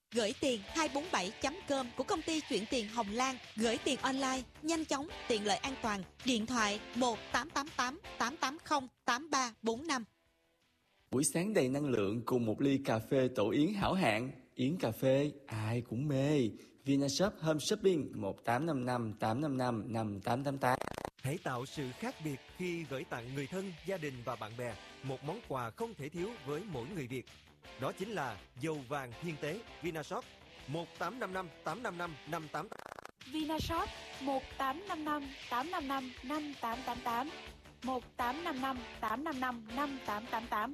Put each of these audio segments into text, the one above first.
Gửi tiền 247.com của công ty chuyển tiền Hồng Lan. Gửi tiền online, nhanh chóng, tiện lợi, an toàn. Điện thoại 1-888-880-8345. Buổi sáng đầy năng lượng cùng một ly cà phê tổ yến hảo hạng. Yến cà phê ai cũng mê. Vinashop Home Shopping 1855-855-5888. Hãy tạo sự khác biệt khi gửi tặng người thân, gia đình và bạn bè một món quà không thể thiếu với mỗi người Việt. Đó chính là dầu vàng hiên tế Vinashop 1855-855-588. Vinashop 1855-855-5888, 1855-855-5888.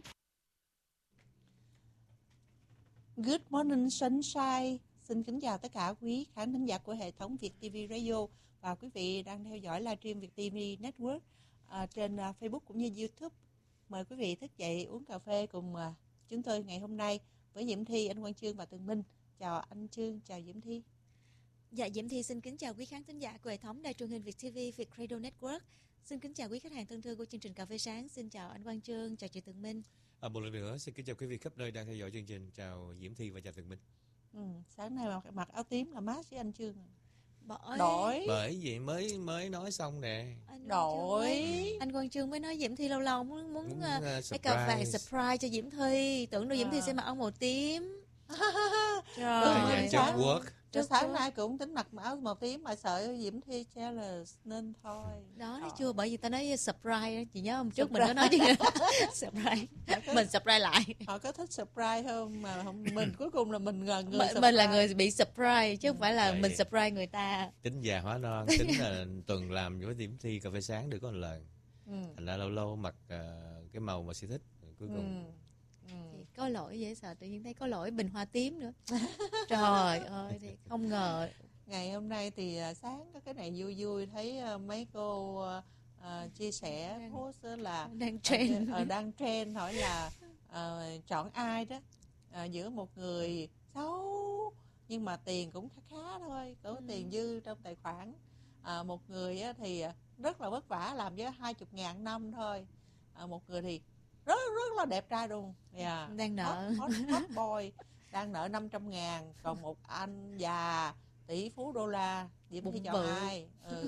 Good morning sunshine. Xin kính chào tất cả quý khán thính giả của hệ thống Việt TV Radio và quý vị đang theo dõi livestream Việt TV Network trên Facebook cũng như YouTube. Mời quý vị thức dậy uống cà phê cùng chúng tôi ngày hôm nay với Diễm Thi, anh Quang Chương và Tường Minh. Chào anh Chương, chào Diễm Thi. Dạ, Diễm Thi xin kính chào quý khán thính giả của hệ thống đài truyền hình Việt TV Việt Radio Network. Xin kính chào quý khách hàng thân thương của chương trình Cà phê sáng. Xin chào anh Quang Chương, chào chị Tường Minh. Một lần nữa xin kính chào quý vị khắp nơi đang theo dõi chương trình. Chào Diễm Thi và chào Tường Minh. Sáng nay mặc áo tím là mát với anh Chương. Đổi. Bởi vì mới nói xong nè. Anh Quang Chương mới nói Diễm Thi lâu lâu muốn cái cà vạt surprise cho Diễm Thi. Tưởng đâu Diễm Thi sẽ mặc áo màu tím. Trời sáng nay cũng tính mặc áo màu tím mà sợ Diễm Thi jealous nên thôi. Đó thấy chưa, bởi vì ta nói surprise đó. Chị nhớ hôm trước mình có nói chứ. Surprise. Mình surprise lại. Họ có thích surprise không mà không, mình cuối cùng là mình người mình là người bị surprise chứ không phải là mình surprise người ta. Tính già hóa non, tính là tuần làm với Diễm Thi cà phê sáng được có một lần. Thành ra lâu lâu mặc cái màu mà chị thích cuối cùng. Thì có lỗi dễ sợ, tự nhiên thấy có lỗi bình hoa tím nữa. Trời ơi, thì không ngờ. Ngày hôm nay thì sáng có cái này vui vui, thấy mấy cô chia sẻ post là đang trend hỏi là chọn ai đó giữa một người xấu nhưng mà tiền cũng khá thôi, có tiền dư trong tài khoản, một người thì rất là vất vả làm với 20.000 năm thôi, một người thì rất là đẹp trai luôn, đang nợ hot boy đang nợ 500.000, còn một anh già tỷ phú đô la. Diễm Thi chọn ai?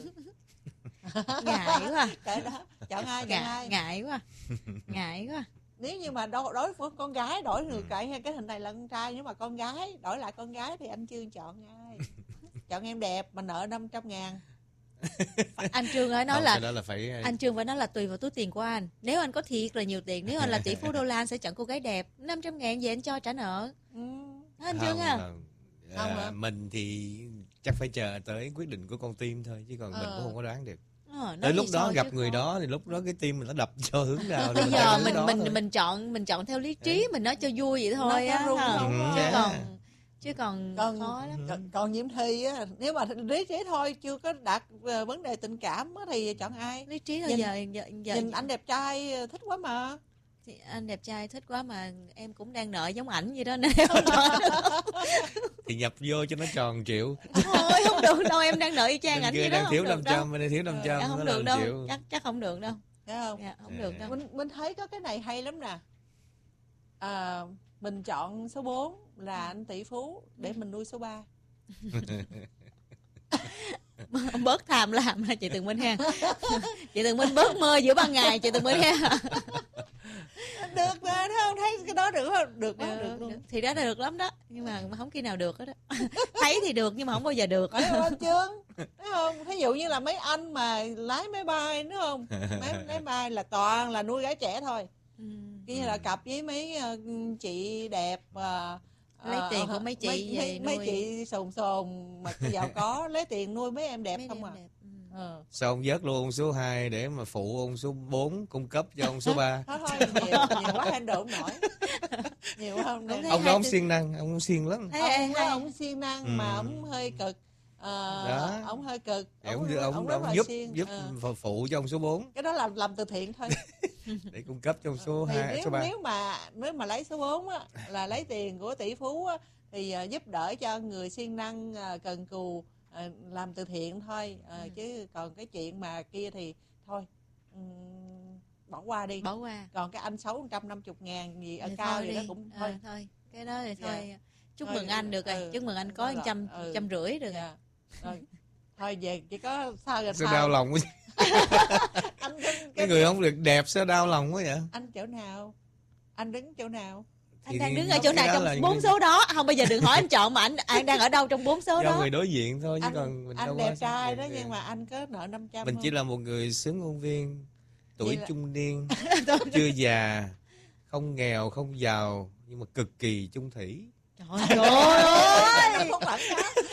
Ngại quá. Cái đó chọn ai? Ngại quá. Nếu như mà đối với con gái đổi ngược lại, cái hình này là con trai, nếu mà con gái đổi lại con gái thì anh Chương chọn ai? Chọn em đẹp mà nợ 500.000. Anh Trương nói là phải... Anh Trương phải nói là tùy vào túi tiền của anh. Nếu anh có thiệt là nhiều tiền, nếu anh là tỷ phú đô la anh sẽ chọn cô gái đẹp. 500.000 về anh cho trả nợ. Anh Trương mình thì chắc phải chờ tới quyết định của con tim thôi, chứ còn mình cũng không có đoán được. Tới lúc đó gặp người đó thì lúc đó cái tim mình nó đập cho hướng nào. Bây giờ mình chọn theo lý trí, mình nói cho vui vậy thôi á. Chứ còn khó lắm. Còn Diễm Thi á, nếu mà lý trí thôi chưa có đạt vấn đề tình cảm á, thì chọn ai? Lý trí thôi. Giờ nhìn anh đẹp trai thích quá mà. Thì anh đẹp trai thích quá mà em cũng đang nợ giống ảnh vậy đó nên em không chọn được. Thì nhập vô cho nó tròn triệu. Thôi không được đâu, em đang nợ y chang ảnh vậy đó. Đang thiếu 500, bên đây thiếu 500. Không được đâu, chắc không được đâu. Thấy không? Không được đâu. Mình thấy có cái này hay lắm nè. Mình chọn số 4 là anh tỷ phú để mình nuôi số 3. Bớt tham làm ha chị Tường Minh ha. Chị Tường Minh bớt mơ giữa ban ngày chị Tường Minh ha. Được mà, thấy không? Thấy cái đó được không? Được luôn. Thì đó được lắm đó, nhưng mà không khi nào được hết đó. Thấy thì được nhưng mà không bao giờ được. Phải không Chương? Thấy không? Thí dụ như là mấy anh mà lái máy bay đúng không? Máy bay là toàn là nuôi gái trẻ thôi. Kia là cặp với mấy chị đẹp lấy tiền của mấy chị mấy chị sồn mà giàu có lấy tiền nuôi mấy em đẹp không à. Sao ông vớt luôn ông số 2 để mà phụ ông số 4 cung cấp cho ông số 3? Thôi nhiều quá handle không nổi. Nhiều không? Ông đó ông siêng năng, ông siêng lắm. Ông siêng năng mà ông hơi cực. Ông hơi cực. Ông giúp phụ cho ông số 4. Cái đó là làm từ thiện thôi. Để cung cấp cho ông số 2, số 3. Nếu mà lấy số 4 á, là lấy tiền của tỷ phú á, thì giúp đỡ cho người siêng năng cần cù, làm từ thiện thôi. Chứ còn cái chuyện mà kia thì thôi, bỏ qua đi. Bỏ qua. Còn cái anh xấu 150.000 gì ở cao gì đó cũng thôi. Thôi cái đó thì thôi. Chúc mừng anh được rồi. Chúc mừng anh có 150 được rồi. Thôi về chỉ có sao rồi. Sao đau lòng quá. Anh đứng cái người không được đẹp sao đau lòng quá vậy? Anh chỗ nào? Anh đứng chỗ nào? Anh đang đứng ở chỗ nào trong 4 số đó? Không, bây giờ đừng hỏi anh chọn mà anh đang ở đâu trong 4 số đó. Do người đối diện thôi chứ còn mình anh đẹp trai đó nhưng mà anh có nợ 500. Mình chỉ là một người xướng ngôn viên, tuổi trung niên, chưa già, không nghèo không giàu nhưng mà cực kỳ chung thủy. Trời ơi. Phút quảng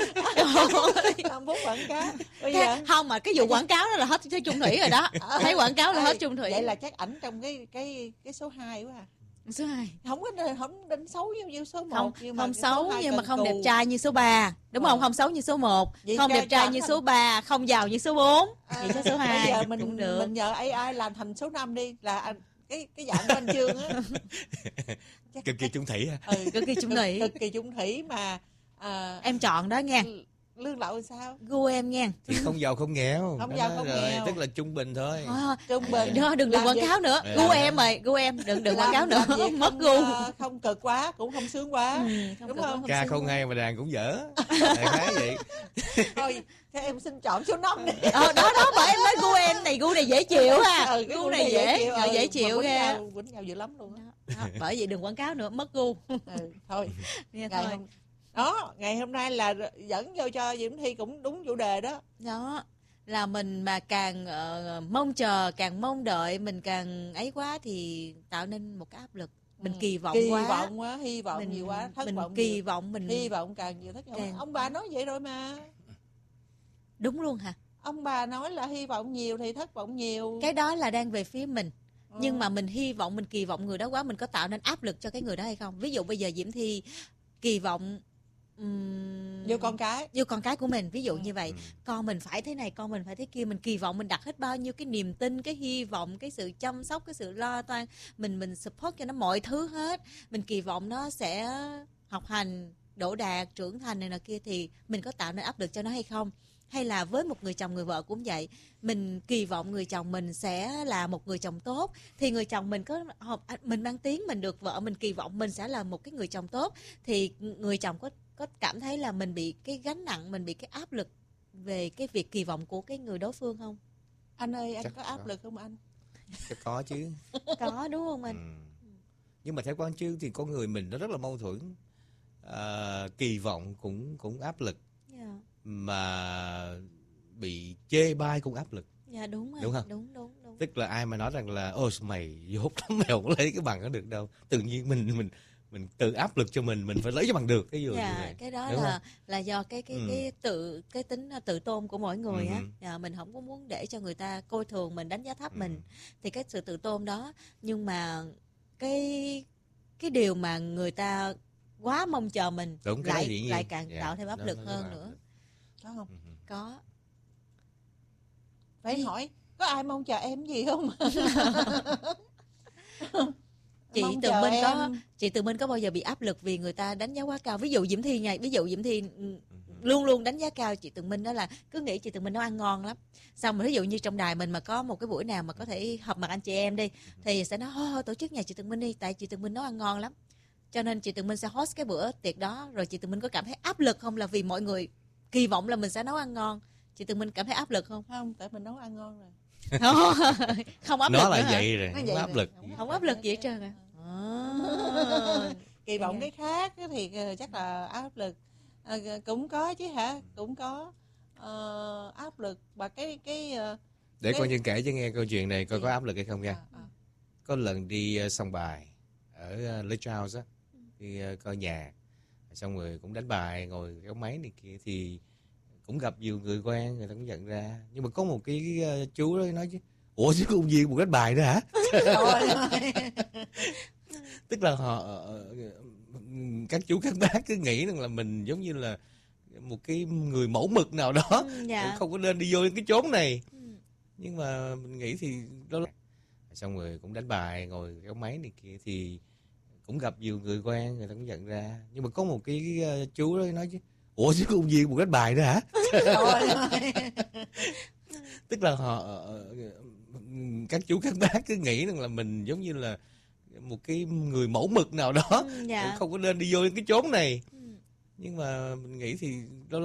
cáo. Bây giờ không mà cái vụ quảng cáo đó là hết chung thủy rồi đó. Thấy quảng cáo là hết chung thủy. Vậy là chắc ảnh trong cái số 2 quá à. Số 2. Không định xấu như số 1 không xấu nhưng mà không đẹp trai như số 3. Đúng không? Không xấu như số 1, không đẹp trai như số 3, không giàu như số 4. Vậy cho số 2. Bây giờ mình nhờ AI làm thành số 5 đi là cái dạng của anh Trương á. Cực kỳ chung thủy ha. Cực kỳ chung thủy. Cực kỳ chung thủy mà em chọn đó nghe. Lương lậu sao? Gu em nghe. Thì không giàu không nghèo. Không giàu không nghèo. Tức là trung bình thôi. Trung bình. Đừng quảng cáo nữa. Gu em rồi, gu em đừng quảng cáo nữa. Mất gu. Không cực quá, cũng không sướng quá. Đúng không? Ca không hay mà đàn cũng dở. Đại khái vậy. Thôi, thế em xin chọn số 5 đi. Đó bởi em nói gu em này, gu này dễ chịu ha. Gu này dễ chịu ghê. Quýnh nhau dữ lắm luôn á. Bởi vậy đừng quảng cáo nữa, mất gu. Thôi. Ngày hôm nay là dẫn vô cho Diễm Thi cũng đúng chủ đề đó. Đó là mình mà càng mong chờ, càng mong đợi, mình càng ấy quá thì tạo nên một cái áp lực. Mình kỳ vọng quá, hy vọng nhiều quá, thất vọng. Kỳ vọng mình hy vọng càng nhiều thất vọng. Ông bà nói vậy rồi mà. Đúng luôn hả? Ông bà nói là hy vọng nhiều thì thất vọng nhiều. Cái đó là đang về phía mình. Nhưng mà mình hy vọng, mình kỳ vọng người đó quá, mình có tạo nên áp lực cho cái người đó hay không? Ví dụ bây giờ Diễm Thi kỳ vọng vô con cái của mình, ví dụ như vậy, con mình phải thế này, con mình phải thế kia, mình kỳ vọng, mình đặt hết bao nhiêu cái niềm tin, cái hy vọng, cái sự chăm sóc, cái sự lo toan, mình support cho nó mọi thứ hết, mình kỳ vọng nó sẽ học hành đỗ đạt, trưởng thành này nọ kia, thì mình có tạo nên áp lực cho nó hay không? Hay là với một người chồng người vợ cũng vậy, mình kỳ vọng người chồng mình sẽ là một người chồng tốt, thì người chồng mình mình mang tiếng, mình được vợ mình kỳ vọng mình sẽ là một cái người chồng tốt, thì người chồng có cảm thấy là mình bị cái gánh nặng, mình bị cái áp lực về cái việc kỳ vọng của cái người đối phương không? Anh ơi, anh có áp lực không anh? Chắc có chứ. Có đúng không anh? Nhưng mà theo quan chứ thì con người mình nó rất là mâu thuẫn. Kỳ vọng cũng áp lực. Mà bị chê bai cũng áp lực. Dạ đúng rồi. Đúng không? Đúng. Tức là ai mà nói rằng là ôi mày dốt lắm, mày không lấy cái bằng nó được đâu. Tự nhiên mình tự áp lực cho mình phải lấy cái bằng được cái gì. Dạ, cái đó là do cái tính tự tôn của mỗi người á. Dạ, mình không có muốn để cho người ta coi thường mình, đánh giá thấp mình. Thì cái sự tự tôn đó, nhưng mà cái điều mà người ta quá mong chờ mình lại càng tạo thêm áp lực hơn nữa. Có không? Có. Phải hỏi có ai mong chờ em gì không? Chị Từ Minh có bao giờ bị áp lực vì người ta đánh giá quá cao? Ví dụ Diễm Thi nha, Diễm Thi luôn luôn đánh giá cao chị Từ Minh, đó là cứ nghĩ chị Từ Minh nấu ăn ngon lắm. Xong mà ví dụ như trong đài mình mà có một cái buổi nào mà có thể họp mặt anh chị em đi, thì sẽ nói tổ chức nhà chị Từ Minh đi, tại chị Từ Minh nấu ăn ngon lắm. Cho nên chị Từ Minh sẽ host cái bữa tiệc đó. Rồi chị Từ Minh có cảm thấy áp lực không, là vì mọi người kỳ vọng là mình sẽ nấu ăn ngon? Chị Từ Minh cảm thấy áp lực không? Không, tại mình nấu ăn ngon rồi. Không áp lực nó là nữa vậy rồi, không áp lực. Không áp lực gì hết trơn à? Kỳ vọng cái khác thì chắc là áp lực. Cũng có chứ hả? Cũng có áp lực. Và để coi Nhân kể cho nghe câu chuyện này coi có áp lực hay không nha. Có lần đi sòng bài ở Lake House á, đi coi nhà, xong rồi cũng đánh bài, ngồi cái máy này kia, thì cũng gặp nhiều người quen, người ta cũng nhận ra. Nhưng mà có một cái chú đó nói chứ, ủa chứ công viên một đánh bài nữa hả? Tức là các chú các bác cứ nghĩ rằng là mình giống như là một cái người mẫu mực nào đó, không có nên đi vô cái chốn này. Nhưng mà mình nghĩ thì đó, xong rồi cũng đánh bài, ngồi cái máy này kia, thì cũng gặp nhiều người quen, người ta cũng nhận ra. Nhưng mà có một cái chú đó nói chứ, ủa chứ công viên một đánh bài nữa hả? Tức là các chú các bác cứ nghĩ rằng là mình giống như là một cái người mẫu mực nào đó, không có nên đi vô cái chốn này. Nhưng mà mình nghĩ thì lâu